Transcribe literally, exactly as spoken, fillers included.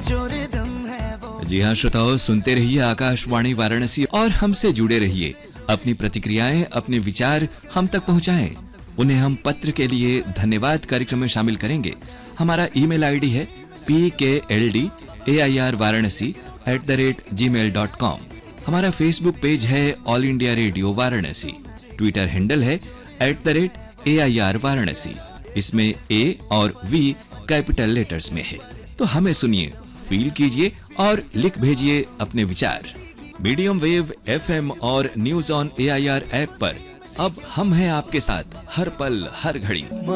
जो रिदम है वो। जी हाँ श्रोताओं, सुनते रहिए आकाशवाणी वाराणसी और हमसे जुड़े रहिए। अपनी प्रतिक्रियाएं, अपने विचार हम तक पहुंचाएं। उन्हें हम पत्र के लिए धन्यवाद कार्यक्रम में शामिल करेंगे। हमारा ईमेल आईडी है पी के L D A I R Varanasi at the rate ji mail dot com. हमारा फेसबुक पेज है all India radio Varanasi. Twitter handle है at the rate A I R Varanasi. इसमें ए और वी कैपिटल लेटर्स में है। तो हमें सुनिए, फील कीजिए और लिख भेजिए अपने विचार। मीडियम वेव, एफ एम और news on A I R app पर अब हम हैं आपके साथ हर पल हर घड़ी।